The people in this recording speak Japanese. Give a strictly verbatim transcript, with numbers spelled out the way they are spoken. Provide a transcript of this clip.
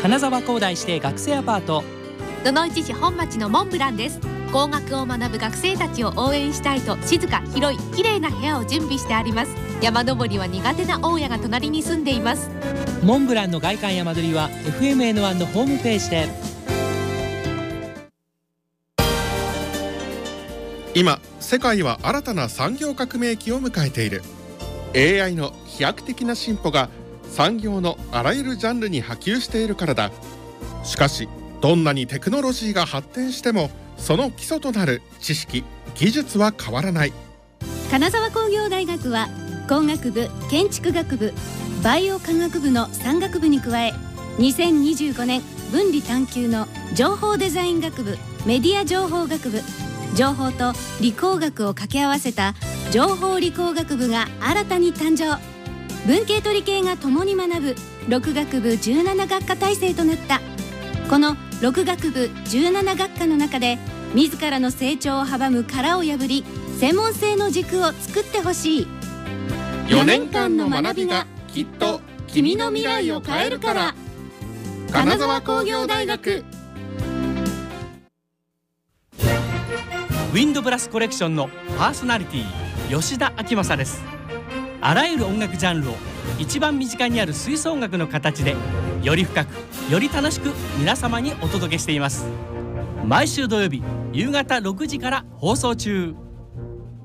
金沢工大指定学生アパート。 野々市市本町のモンブランです。工学を学ぶ学生たちを応援したいと、静か、広い、綺麗な部屋を準備してあります。山登りは苦手な大家が隣に住んでいます。 モンブランの外観山取りは エフエムエヌワン のホームページで。 今世界は新たな産業革命期を迎えている。 エーアイ の飛躍的な進歩が産業のあらゆるジャンルに波及しているからだ。しかしどんなにテクノロジーが発展しても、その基礎となる知識・技術は変わらない。 金沢工業大学は工学部、建築学部、バイオ科学部のさん学部に加え、にせんにじゅうごねん分離探究の情報デザイン学部、メディア情報学部、情報と理工学を掛け合わせた情報理工学部が新たに誕生。文系と理系が共に学ぶろく学部じゅうなな学科体制となった。このろく学部じゅうなな学科の中で、自らの成長を阻む殻を破り、専門性の軸を作ってほしい。 よねんかんの学びがきっと君の未来を変えるから。金沢工業大学。 ウィンドブラスコレクションのパーソナリティ、吉田明正です。あらゆる音楽ジャンルを一番身近にある吹奏楽の形で、より深くより楽しく皆様にお届けしています。毎週土曜日夕方ろくじから放送中。